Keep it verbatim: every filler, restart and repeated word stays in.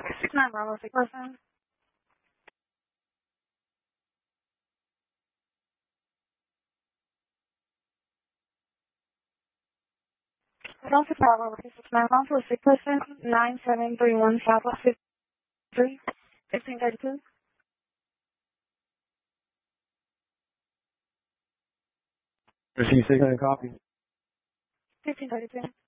six nine Bravo, sick person. Don't six Bravo, six nine Bravo for a sick person. Nine seven three one Southwest fifty-three, fifteen thirty-two. Is he sick and copy? Fifteen thirty-two.